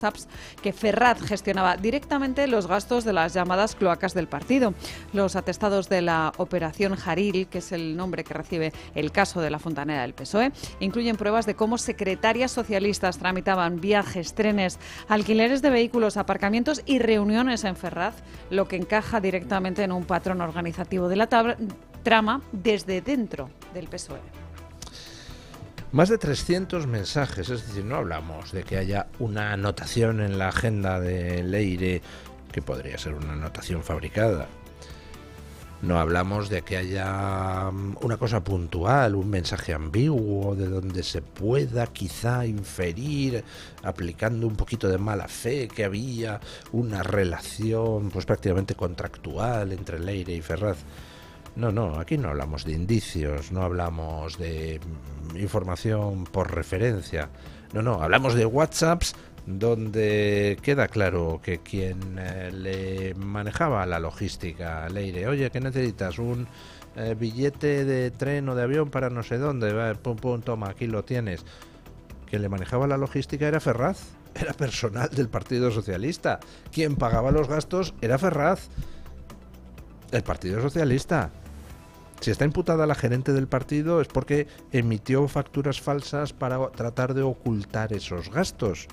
que Ferraz gestionaba directamente los gastos de las llamadas cloacas del partido. Los atestados de la Operación Jaril, que es el nombre que recibe el caso de la fontanera del PSOE, incluyen pruebas de cómo secretarias socialistas tramitaban viajes, trenes, alquileres de vehículos, aparcamientos y reuniones en Ferraz, lo que encaja directamente en un patrón organizativo de la trama desde dentro del PSOE. Más de 300 mensajes, es decir, no hablamos de que haya una anotación en la agenda de Leire, que podría ser una anotación fabricada. No hablamos de que haya una cosa puntual, un mensaje ambiguo, de donde se pueda quizá inferir, aplicando un poquito de mala fe, que había una relación pues prácticamente contractual entre Leire y Ferraz. No, aquí no hablamos de indicios, no hablamos de información por referencia. No, hablamos de WhatsApps donde queda claro que quien le manejaba la logística a Leire, oye, ¿qué necesitas? Un billete de tren o de avión para no sé dónde, va, pum, toma, aquí lo tienes. Quien le manejaba la logística era Ferraz, era personal del Partido Socialista. Quien pagaba los gastos era Ferraz, el Partido Socialista. Si está imputada la gerente del partido es porque emitió facturas falsas para tratar de ocultar esos gastos.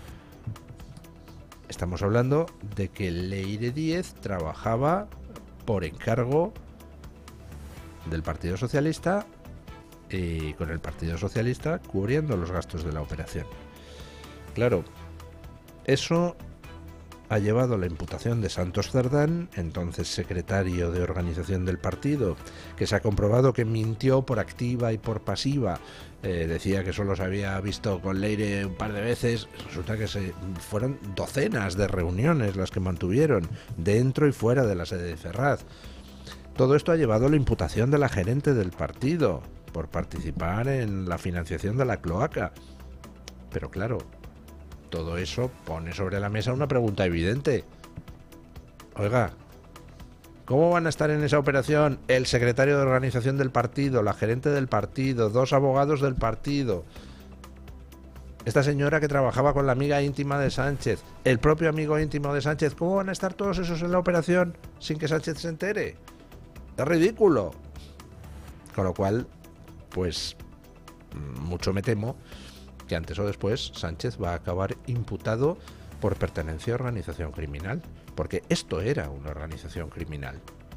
Estamos hablando de que Leire Díez trabajaba por encargo del Partido Socialista y con el Partido Socialista cubriendo los gastos de la operación. Claro, eso ha llevado a la imputación de Santos Cerdán, entonces secretario de organización del partido, que se ha comprobado que mintió por activa y por pasiva. Decía que solo se había visto con Leire un par de veces. Resulta que fueron docenas de reuniones las que mantuvieron dentro y fuera de la sede de Ferraz. Todo esto ha llevado a la imputación de la gerente del partido por participar en la financiación de la cloaca. Pero claro, todo eso pone sobre la mesa una pregunta evidente. Oiga, ¿cómo van a estar en esa operación el secretario de organización del partido, la gerente del partido, 2 abogados del partido, esta señora que trabajaba con la amiga íntima de Sánchez, el propio amigo íntimo de Sánchez? ¿Cómo van a estar todos esos en la operación sin que Sánchez se entere? Es ridículo. Con lo cual, pues, mucho me temo que antes o después Sánchez va a acabar imputado por pertenencia a organización criminal, porque esto era una organización criminal.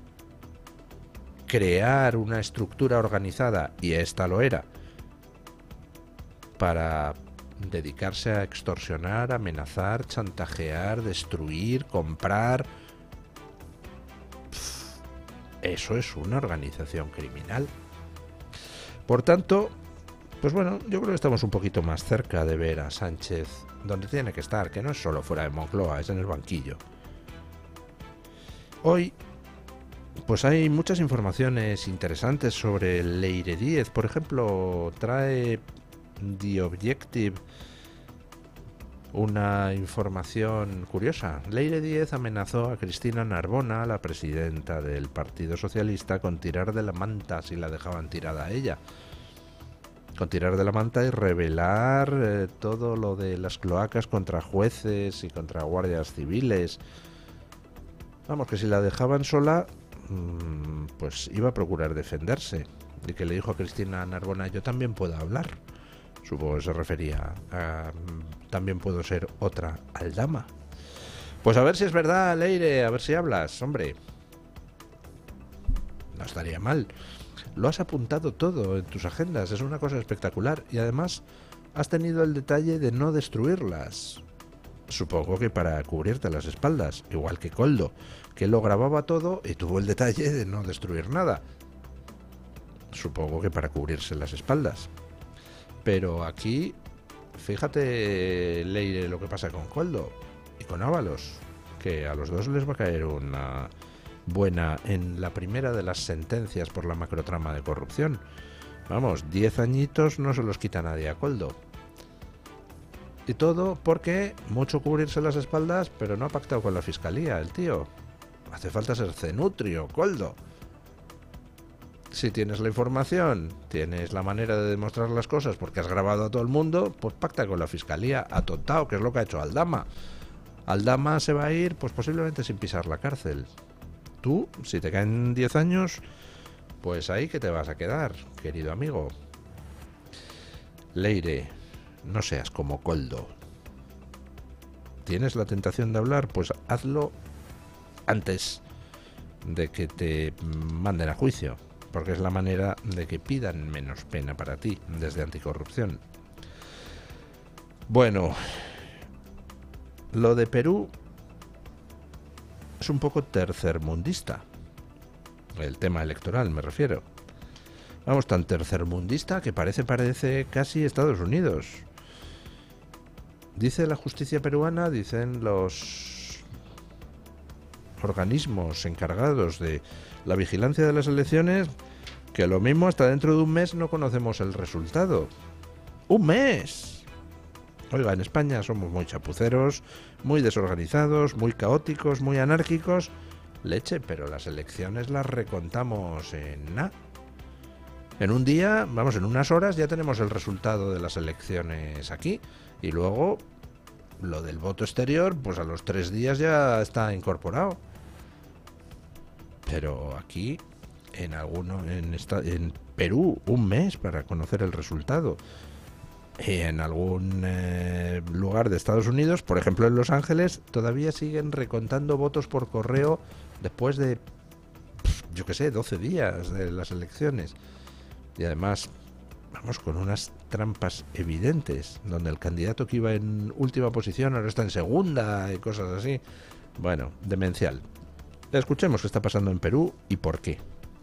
Crear una estructura organizada, y esta lo era, para dedicarse a extorsionar, amenazar, chantajear, destruir, comprar. Eso es una organización criminal. Por tanto, pues bueno, yo creo que estamos un poquito más cerca de ver a Sánchez donde tiene que estar, que no es solo fuera de Moncloa, es en el banquillo. Hoy, pues hay muchas informaciones interesantes sobre Leire Díez. Por ejemplo, trae The Objective una información curiosa. Leire Díez amenazó a Cristina Narbona, la presidenta del Partido Socialista, con tirar de la manta si la dejaban tirada a ella. Con tirar de la manta y revelar todo lo de las cloacas contra jueces y contra guardias civiles. Vamos, que si la dejaban sola, pues iba a procurar defenderse. Y que le dijo a Cristina Narbona, yo también puedo hablar. Supongo que se refería a también puedo ser otra Aldama. Pues a ver si es verdad, Leire, a ver si hablas, hombre. No estaría mal. Lo has apuntado todo en tus agendas, es una cosa espectacular. Y además has tenido el detalle de no destruirlas. Supongo que para cubrirte las espaldas, igual que Koldo, que lo grababa todo y tuvo el detalle de no destruir nada. Supongo que para cubrirse las espaldas. Pero aquí, fíjate, Leire, lo que pasa con Koldo y con Ábalos, que a los dos les va a caer una buena en la primera de las sentencias por la macrotrama de corrupción. Vamos, 10 añitos no se los quita nadie a Koldo. Y todo porque mucho cubrirse las espaldas, pero no ha pactado con la fiscalía, el tío. Hace falta ser cenutrio, Koldo. Si tienes la información, tienes la manera de demostrar las cosas porque has grabado a todo el mundo, pues pacta con la fiscalía, atontado, que es lo que ha hecho Aldama. Aldama se va a ir, pues posiblemente sin pisar la cárcel. Tú, si te caen 10 años, pues ahí que te vas a quedar, querido amigo. Leire, no seas como Koldo. ¿Tienes la tentación de hablar? Pues hazlo antes de que te manden a juicio, porque es la manera de que pidan menos pena para ti desde Anticorrupción. Bueno, lo de Perú es un poco tercermundista. El tema electoral, me refiero. Vamos, tan tercermundista que parece casi Estados Unidos. Dice la justicia peruana, dicen los organismos encargados de la vigilancia de las elecciones, que lo mismo hasta dentro de un mes no conocemos el resultado. ¡Un mes! Oiga, en España somos muy chapuceros, muy desorganizados, muy caóticos, muy anárquicos. Leche, pero las elecciones las recontamos en nada. En un día, vamos, en unas horas ya tenemos el resultado de las elecciones aquí. Y luego, lo del voto exterior, pues a los 3 días ya está incorporado. Pero aquí, en Perú, un mes para conocer el resultado. En algún lugar de Estados Unidos, por ejemplo en Los Ángeles, todavía siguen recontando votos por correo después de, yo qué sé, 12 días de las elecciones. Y además, vamos, con unas trampas evidentes, donde el candidato que iba en última posición ahora está en segunda y cosas así. Bueno, demencial. Escuchemos qué está pasando en Perú y por qué.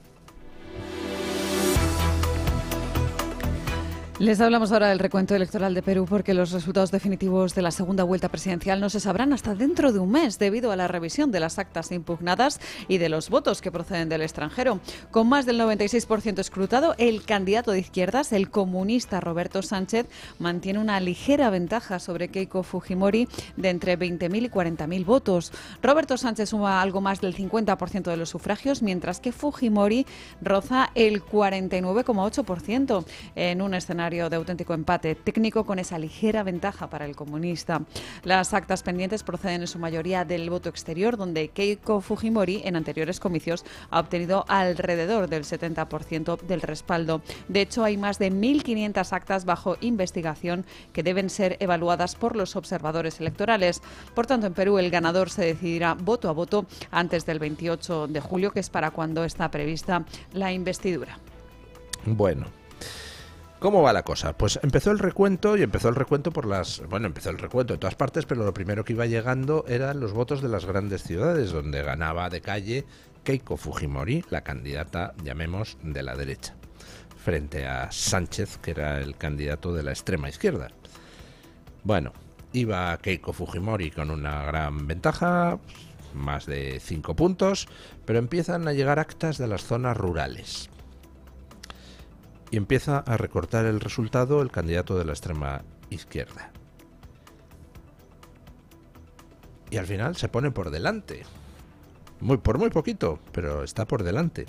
Les hablamos ahora del recuento electoral de Perú porque los resultados definitivos de la segunda vuelta presidencial no se sabrán hasta dentro de un mes debido a la revisión de las actas impugnadas y de los votos que proceden del extranjero. Con más del 96% escrutado, el candidato de izquierdas, el comunista Roberto Sánchez, mantiene una ligera ventaja sobre Keiko Fujimori de entre 20.000 y 40.000 votos. Roberto Sánchez suma algo más del 50% de los sufragios, mientras que Fujimori roza el 49,8% en un escenario de auténtico empate técnico con esa ligera ventaja para el comunista. Las actas pendientes proceden en su mayoría del voto exterior, donde Keiko Fujimori en anteriores comicios ha obtenido alrededor del 70% del respaldo. De hecho, hay más de 1.500 actas bajo investigación que deben ser evaluadas por los observadores electorales. Por tanto, en Perú el ganador se decidirá voto a voto antes del 28 de julio, que es para cuando está prevista la investidura. Bueno, ¿cómo va la cosa? Pues empezó el recuento por empezó el recuento de todas partes, pero lo primero que iba llegando eran los votos de las grandes ciudades, donde ganaba de calle Keiko Fujimori, la candidata, llamemos, de la derecha, frente a Sánchez, que era el candidato de la extrema izquierda. Bueno, iba Keiko Fujimori con una gran ventaja, más de 5 puntos, pero empiezan a llegar actas de las zonas rurales. Y empieza a recortar el resultado el candidato de la extrema izquierda. Y al final se pone por delante. Por muy poquito, pero está por delante.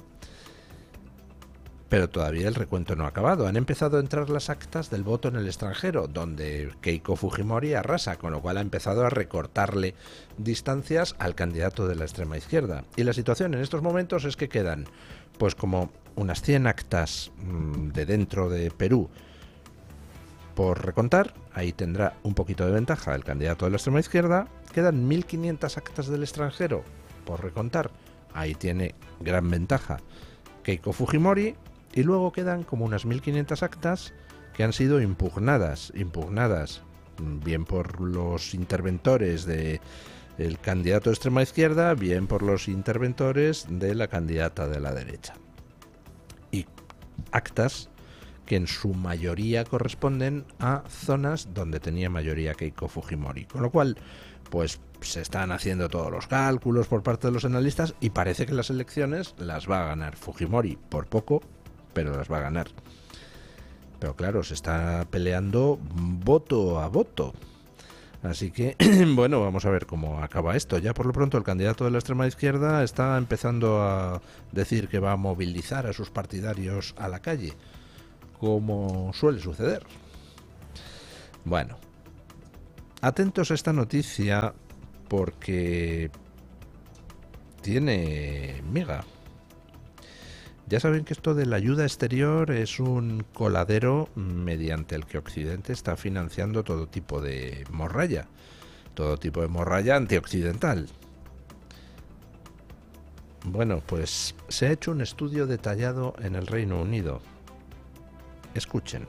Pero todavía el recuento no ha acabado. Han empezado a entrar las actas del voto en el extranjero, donde Keiko Fujimori arrasa, con lo cual ha empezado a recortarle distancias al candidato de la extrema izquierda. Y la situación en estos momentos es que quedan, pues como unas 100 actas de dentro de Perú por recontar. Ahí tendrá un poquito de ventaja el candidato de la extrema izquierda. Quedan 1.500 actas del extranjero por recontar. Ahí tiene gran ventaja Keiko Fujimori. Y luego quedan como unas 1.500 actas que han sido impugnadas bien por los interventores del candidato de extrema izquierda, bien por los interventores de la candidata de la derecha. Y actas que en su mayoría corresponden a zonas donde tenía mayoría Keiko Fujimori. Con lo cual, pues se están haciendo todos los cálculos por parte de los analistas y parece que las elecciones las va a ganar Fujimori, por poco, pero las va a ganar. Pero claro, se está peleando voto a voto. Así que, bueno, vamos a ver cómo acaba esto. Ya por lo pronto el candidato de la extrema izquierda está empezando a decir que va a movilizar a sus partidarios a la calle, como suele suceder. Bueno, atentos a esta noticia porque tiene miga. Ya saben que esto de la ayuda exterior es un coladero mediante el que Occidente está financiando todo tipo de morralla antioccidental. Bueno, pues se ha hecho un estudio detallado en el Reino Unido. Escuchen.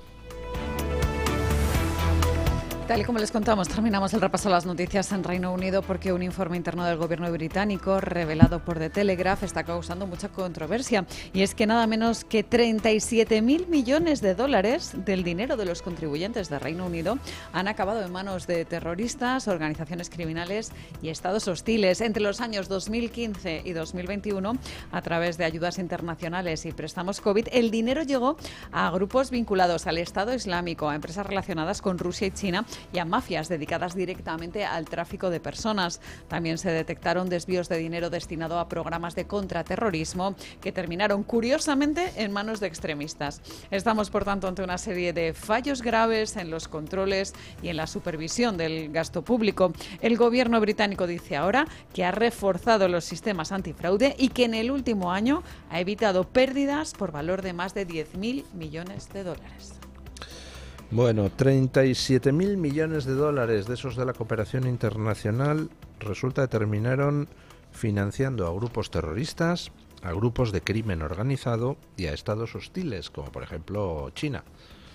Tal y como les contamos, terminamos el repaso a las noticias en Reino Unido porque un informe interno del gobierno británico revelado por The Telegraph está causando mucha controversia. Y es que nada menos que 37.000 millones de dólares del dinero de los contribuyentes de Reino Unido han acabado en manos de terroristas, organizaciones criminales y estados hostiles. Entre los años 2015 y 2021, a través de ayudas internacionales y préstamos COVID, el dinero llegó a grupos vinculados al Estado Islámico, a empresas relacionadas con Rusia y China y a mafias dedicadas directamente al tráfico de personas. También se detectaron desvíos de dinero destinado a programas de contraterrorismo que terminaron curiosamente en manos de extremistas. Estamos, por tanto, ante una serie de fallos graves en los controles y en la supervisión del gasto público. El gobierno británico dice ahora que ha reforzado los sistemas antifraude y que en el último año ha evitado pérdidas por valor de más de 10.000 millones de dólares. Bueno, 37.000 millones de dólares de esos de la cooperación internacional resulta que terminaron financiando a grupos terroristas, a grupos de crimen organizado y a estados hostiles, como por ejemplo China.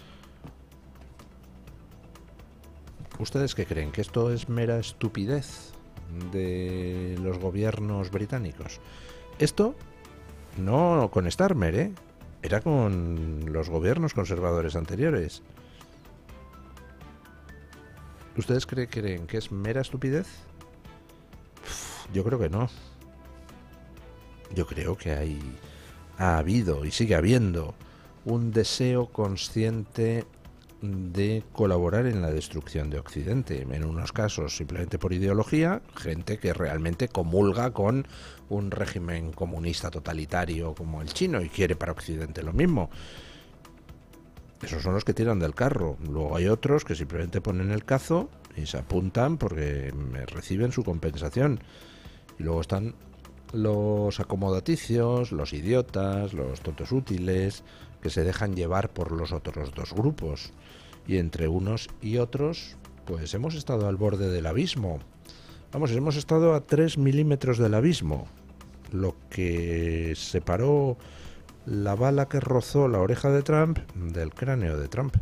¿Ustedes qué creen? ¿Que esto es mera estupidez de los gobiernos británicos? Esto no con Starmer, ¿eh? Era con los gobiernos conservadores anteriores. ¿Ustedes creen que es mera estupidez? Yo creo que no. Yo creo que ha habido y sigue habiendo un deseo consciente de colaborar en la destrucción de Occidente. En unos casos simplemente por ideología, gente que realmente comulga con un régimen comunista totalitario como el chino y quiere para Occidente lo mismo. Esos son los que tiran del carro. Luego hay otros que simplemente ponen el cazo y se apuntan porque reciben su compensación. Y luego están los acomodaticios, los idiotas, los tontos útiles, que se dejan llevar por los otros dos grupos. Y entre unos y otros, pues hemos estado al borde del abismo. Vamos, hemos estado a 3 milímetros del abismo. Lo que separó la bala que rozó la oreja de Trump del cráneo de Trump.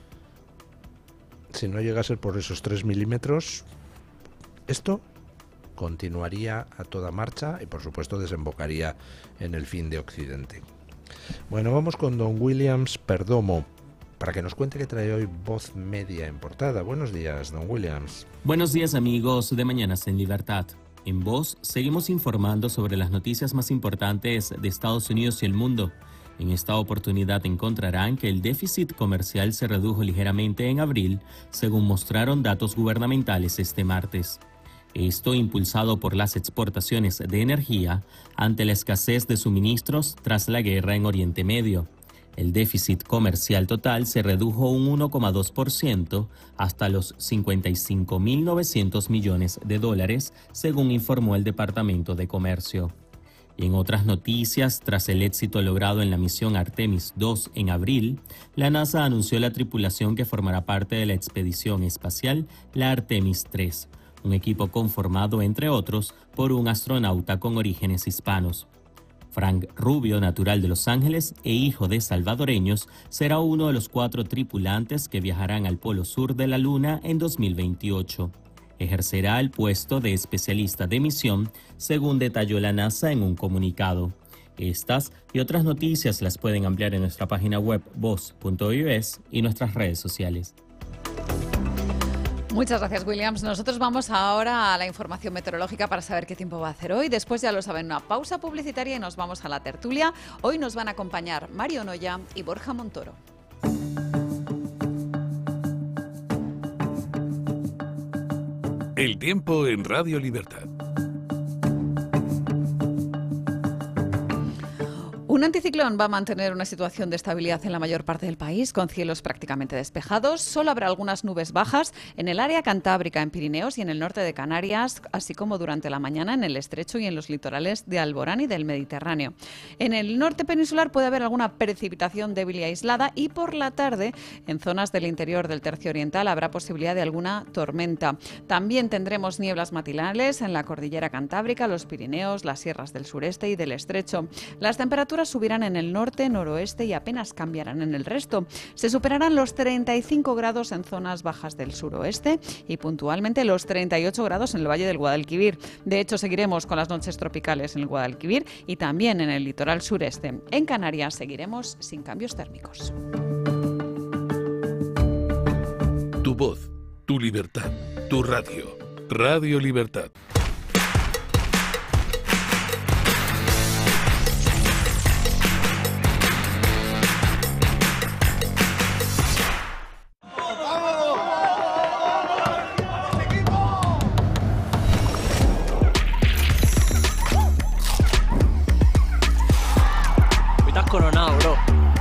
Si no llegase por esos 3 milímetros, esto continuaría a toda marcha y por supuesto desembocaría en el fin de Occidente. Bueno, vamos con don Williams Perdomo para que nos cuente qué trae hoy Voz Media en portada. Buenos días, don Williams. Buenos días, amigos de Mañanas en Libertad. En Voz seguimos informando sobre las noticias más importantes de Estados Unidos y el mundo. En esta oportunidad encontrarán que el déficit comercial se redujo ligeramente en abril, según mostraron datos gubernamentales este martes. Esto impulsado por las exportaciones de energía ante la escasez de suministros tras la guerra en Oriente Medio. El déficit comercial total se redujo un 1,2% hasta los 55.900 millones de dólares, según informó el Departamento de Comercio. Y en otras noticias, tras el éxito logrado en la misión Artemis II en abril, la NASA anunció la tripulación que formará parte de la expedición espacial, la Artemis III, un equipo conformado, entre otros, por un astronauta con orígenes hispanos. Frank Rubio, natural de Los Ángeles e hijo de salvadoreños, será uno de los 4 tripulantes que viajarán al Polo Sur de la Luna en 2028. Ejercerá el puesto de especialista de misión, según detalló la NASA en un comunicado. Estas y otras noticias las pueden ampliar en nuestra página web voz.us y nuestras redes sociales. Muchas gracias, Williams. Nosotros vamos ahora a la información meteorológica para saber qué tiempo va a hacer hoy. Después, ya lo saben, una pausa publicitaria y nos vamos a la tertulia. Hoy nos van a acompañar Mario Noya y Borja Montoro. El tiempo en Radio Libertad. Un anticiclón va a mantener una situación de estabilidad en la mayor parte del país, con cielos prácticamente despejados. Solo habrá algunas nubes bajas en el área cantábrica, en Pirineos y en el norte de Canarias, así como durante la mañana en el estrecho y en los litorales de Alborán y del Mediterráneo. En el norte peninsular puede haber alguna precipitación débil y aislada, y por la tarde en zonas del interior del tercio oriental habrá posibilidad de alguna tormenta. También tendremos nieblas matinales en la cordillera cantábrica, los Pirineos, las sierras del sureste y del estrecho. Las temperaturas subirán en el norte, noroeste y apenas cambiarán en el resto. Se superarán los 35 grados en zonas bajas del suroeste y puntualmente los 38 grados en el Valle del Guadalquivir. De hecho, seguiremos con las noches tropicales en el Guadalquivir y también en el litoral sureste. En Canarias seguiremos sin cambios térmicos. Tu voz, tu libertad, tu radio. Radio Libertad. Coronado, bro.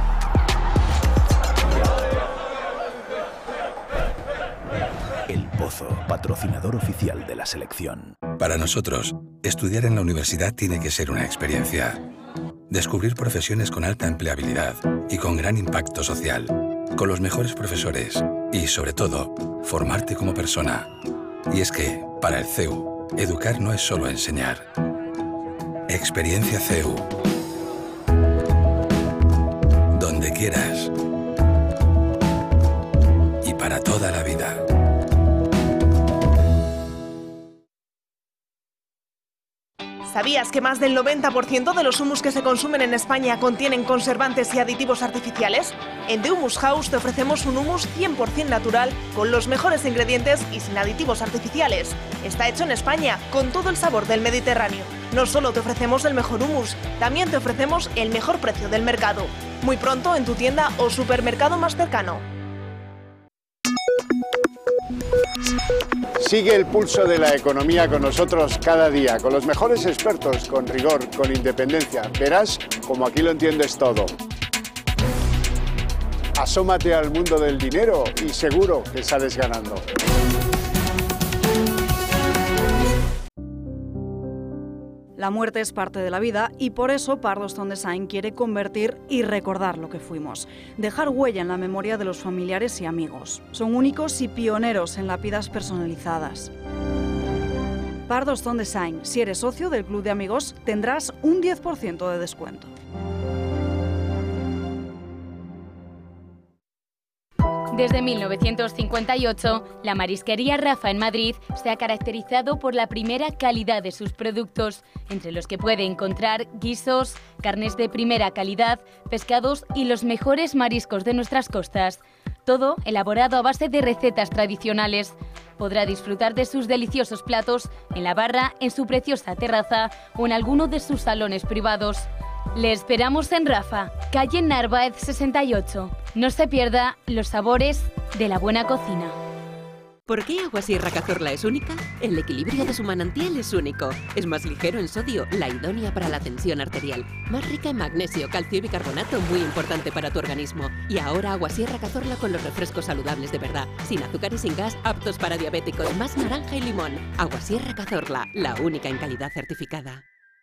El Pozo, patrocinador oficial de la selección. Para nosotros, estudiar en la universidad tiene que ser una experiencia. Descubrir profesiones con alta empleabilidad y con gran impacto social, con los mejores profesores y, sobre todo, formarte como persona. Y es que, para el CEU, educar no es solo enseñar. Experiencia CEU. Donde quieras y para toda la vida. ¿Sabías que más del 90% de los humus que se consumen en España contienen conservantes y aditivos artificiales? En The Humus House te ofrecemos un humus 100% natural, con los mejores ingredientes y sin aditivos artificiales. Está hecho en España, con todo el sabor del Mediterráneo. No solo te ofrecemos el mejor humus, también te ofrecemos el mejor precio del mercado. Muy pronto en tu tienda o supermercado más cercano. Sigue el pulso de la economía con nosotros cada día, con los mejores expertos, con rigor, con independencia. Verás como aquí lo entiendes todo. Asómate al mundo del dinero y seguro que sales ganando. La muerte es parte de la vida y por eso Pardostone Design quiere convertir y recordar lo que fuimos. Dejar huella en la memoria de los familiares y amigos. Son únicos y pioneros en lápidas personalizadas. Pardostone Design. Si eres socio del Club de Amigos, tendrás un 10% de descuento. Desde 1958, la Marisquería Rafa en Madrid se ha caracterizado por la primera calidad de sus productos, entre los que puede encontrar guisos, carnes de primera calidad, pescados y los mejores mariscos de nuestras costas. Todo elaborado a base de recetas tradicionales. Podrá disfrutar de sus deliciosos platos en la barra, en su preciosa terraza o en alguno de sus salones privados. Le esperamos en Rafa, calle Narváez 68. No se pierda los sabores de la buena cocina. ¿Por qué Agua Sierra Cazorla es única? El equilibrio de su manantial es único. Es más ligero en sodio, la idónea para la tensión arterial. Más rica en magnesio, calcio y bicarbonato, muy importante para tu organismo. Y ahora Agua Sierra Cazorla con los refrescos saludables de verdad. Sin azúcar y sin gas, aptos para diabéticos. Más naranja y limón. Agua Sierra Cazorla, la única en calidad certificada.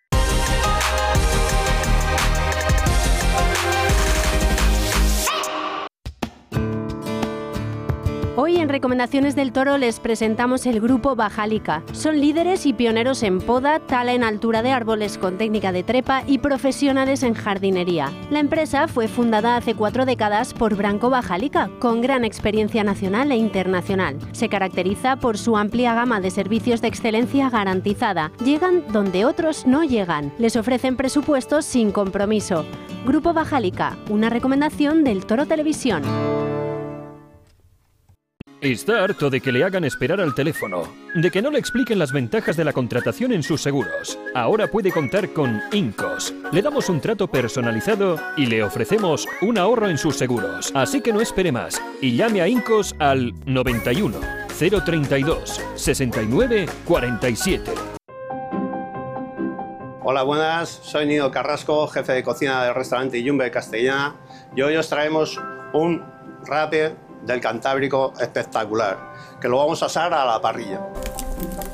Hoy en Recomendaciones del Toro les presentamos el grupo Bajálica. Son líderes y pioneros en poda, tala en altura de árboles con técnica de trepa y profesionales en jardinería. La empresa fue fundada hace 4 décadas por Branco Bajálica, con gran experiencia nacional e internacional. Se caracteriza por su amplia gama de servicios de excelencia garantizada. Llegan donde otros no llegan. Les ofrecen presupuestos sin compromiso. Grupo Bajálica, una recomendación del Toro Televisión. Está harto de que le hagan esperar al teléfono, de que no le expliquen las ventajas de la contratación en sus seguros. Ahora puede contar con Incos. Le damos un trato personalizado y le ofrecemos un ahorro en sus seguros. Así que no espere más y llame a Incos al 91 032 69 47. Hola, buenas. Soy Nino Carrasco, jefe de cocina del restaurante Yumbe Castellana. Y hoy os traemos un rape del Cantábrico espectacular, que lo vamos a asar a la parrilla.